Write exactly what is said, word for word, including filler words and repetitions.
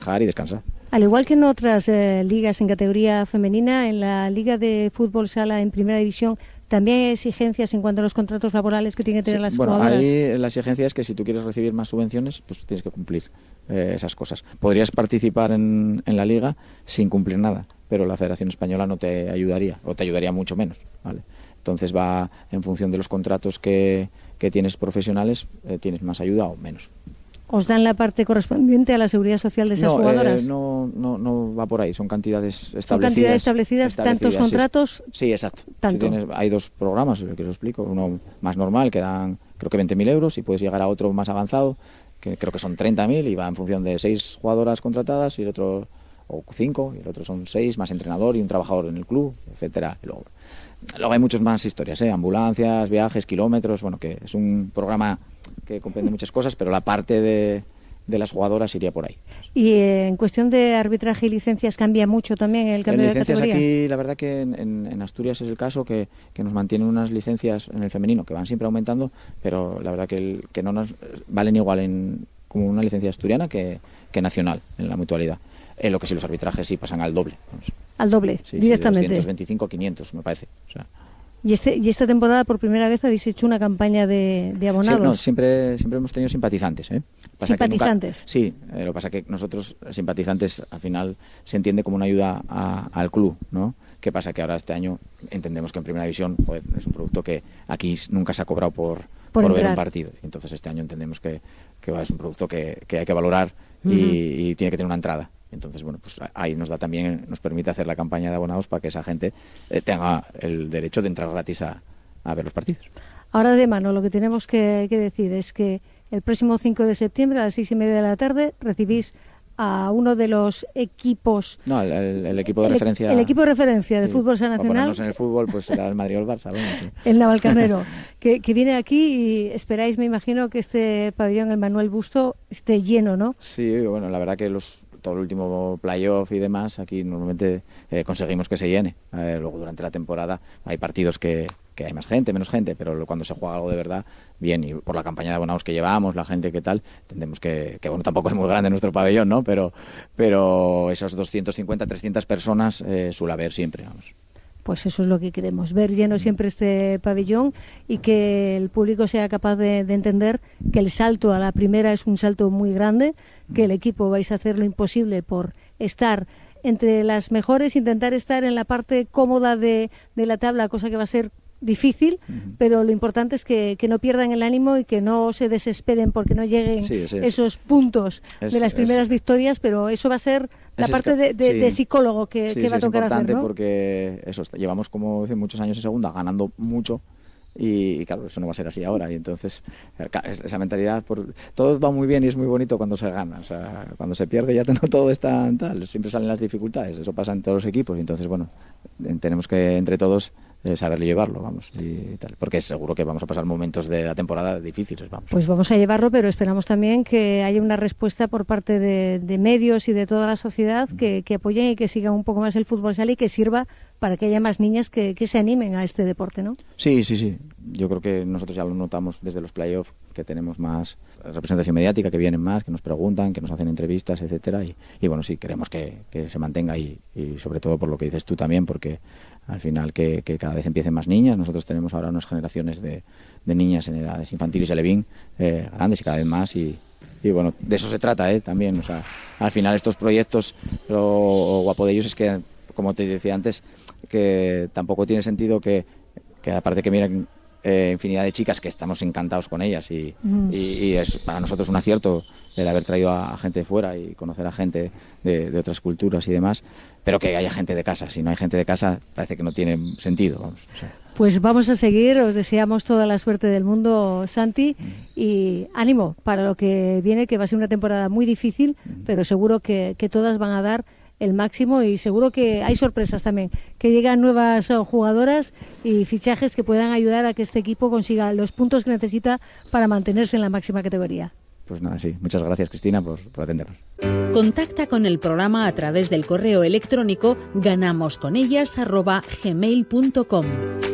y descansar. Al igual que en otras eh, ligas en categoría femenina, en la Liga de Fútbol Sala en Primera División también hay exigencias en cuanto a los contratos laborales que tienen que tener sí, las bueno, jugadoras. Ahí la exigencia es que si tú quieres recibir más subvenciones, pues tienes que cumplir eh, esas cosas. Podrías participar en, en la liga sin cumplir nada, pero la Federación Española no te ayudaría, o te ayudaría mucho menos, ¿vale? Entonces va en función de los contratos que, que tienes profesionales, eh, tienes más ayuda o menos. ¿Os dan la parte correspondiente a la seguridad social de esas no, jugadoras? Eh, no, no, no va por ahí, son cantidades establecidas. ¿Son cantidades establecidas, establecidas tantos contratos? Sí, sí exacto. ¿Tanto? Si tienes, hay dos programas, que os explico, uno más normal, que dan creo que veinte mil euros, y puedes llegar a otro más avanzado, que creo que son treinta mil, y va en función de seis jugadoras contratadas, y el otro, o cinco, y el otro son seis, más entrenador y un trabajador en el club, etcétera. Y luego, luego hay muchas más historias, ¿eh? Ambulancias, viajes, kilómetros, bueno, que es un programa que comprende muchas cosas, pero la parte de... de las jugadoras iría por ahí. Y eh, en cuestión de arbitraje y licencias cambia mucho también el cambio en de licencias categoría. Aquí la verdad que en, en, en Asturias es el caso que, que nos mantienen unas licencias en el femenino que van siempre aumentando, pero la verdad que, el, que no nos valen igual en como una licencia asturiana que, que nacional en la mutualidad. En lo que sí los arbitrajes sí pasan al doble. Vamos. Al doble, sí, directamente. Sí, de doscientos veinticinco a quinientos me parece. O sea, ¿Y, este, ¿Y esta temporada por primera vez habéis hecho una campaña de, de abonados? Sí, no, siempre, siempre hemos tenido simpatizantes. ¿eh? Pasa ¿Simpatizantes? Nunca, sí, eh, lo que pasa es que nosotros, simpatizantes, al final se entiende como una ayuda a, al club, ¿no? ¿Qué pasa? Que ahora este año entendemos que en Primera División joder, es un producto que aquí nunca se ha cobrado por, por, por ver un partido. Entonces este año entendemos que, que es un producto que, que hay que valorar y, uh-huh. y tiene que tener una entrada. Entonces, bueno, pues ahí nos da también, nos permite hacer la campaña de abonados para que esa gente eh, tenga el derecho de entrar gratis a, a ver los partidos. Ahora de mano, lo que tenemos que, que decir es que el próximo cinco de septiembre a las seis y media de la tarde recibís a uno de los equipos... No, el, el, el equipo de el, referencia... El equipo de referencia de sí, fútbol Sala Nacional. Para ponernos en el fútbol, pues será el Madrid o el Barça. Bueno, sí. El Navalcarnero, que, que viene aquí y esperáis, me imagino, que este pabellón, el Manuel Busto, esté lleno, ¿no? Sí, bueno, la verdad que los... todo el último playoff y demás, aquí normalmente eh, conseguimos que se llene. Eh, luego durante la temporada hay partidos que, que hay más gente, menos gente, pero cuando se juega algo de verdad, bien, y por la campaña de abonados que llevamos, la gente que tal, entendemos que, que bueno, tampoco es muy grande nuestro pabellón, ¿no? Pero, pero esos doscientos cincuenta, trescientas personas eh, suele haber siempre, vamos. Pues eso es lo que queremos, ver lleno siempre este pabellón y que el público sea capaz de, de entender que el salto a la primera es un salto muy grande, que el equipo vais a hacer lo imposible por estar entre las mejores, intentar estar en la parte cómoda de, de la tabla, cosa que va a ser difícil, uh-huh. pero lo importante es que, que no pierdan el ánimo y que no se desesperen porque no lleguen sí, sí. esos puntos es, de las primeras es, victorias, pero eso va a ser la parte de, de, sí. de psicólogo que, sí, que va sí, a tocar es importante hacer, ¿no? Porque eso, llevamos como hace muchos años en segunda ganando mucho y, y claro, eso no va a ser así ahora y entonces esa mentalidad, por, todo va muy bien y es muy bonito cuando se gana, o sea, cuando se pierde ya no todo está tal, siempre salen las dificultades, eso pasa en todos los equipos y entonces bueno, tenemos que entre todos eh, saberlo llevarlo, vamos, y tal, porque seguro que vamos a pasar momentos de la temporada difíciles, vamos. Pues vamos a llevarlo, pero esperamos también que haya una respuesta por parte de, de medios y de toda la sociedad que, que apoyen y que sigan un poco más el fútbol sala y que sirva para que haya más niñas que, que se animen a este deporte, ¿no? Sí, sí, sí. Yo creo que nosotros ya lo notamos desde los playoffs, que tenemos más representación mediática, que vienen más, que nos preguntan, que nos hacen entrevistas, etcétera. Y, y bueno, sí, queremos que, que se mantenga y, y sobre todo por lo que dices tú también, porque al final que, que cada vez empiecen más niñas. Nosotros tenemos ahora unas generaciones de, de niñas en edades infantiles y alevín eh, grandes y cada vez más y, y bueno, de eso se trata eh, también. O sea, al final estos proyectos, lo, lo guapo de ellos es que, como te decía antes, que tampoco tiene sentido que, que aparte que miren eh, infinidad de chicas que estamos encantados con ellas y, mm. y, y es para nosotros un acierto el haber traído a, a gente de fuera y conocer a gente de, de otras culturas y demás, pero que haya gente de casa. Si no hay gente de casa parece que no tiene sentido, vamos, o sea. Pues vamos a seguir, os deseamos toda la suerte del mundo, Santi, y ánimo para lo que viene, que va a ser una temporada muy difícil, pero seguro que, que todas van a dar el máximo y seguro que hay sorpresas también, que llegan nuevas jugadoras y fichajes que puedan ayudar a que este equipo consiga los puntos que necesita para mantenerse en la máxima categoría. Pues nada, sí. Muchas gracias, Cristina, por, por atendernos. Contacta con el programa a través del correo electrónico ganamosconellas arroba gmail punto com.